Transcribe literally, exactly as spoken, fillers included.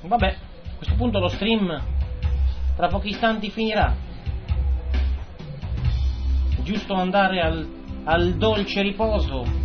Vabbè, a questo punto lo stream tra pochi istanti finirà. Giusto andare al, al dolce riposo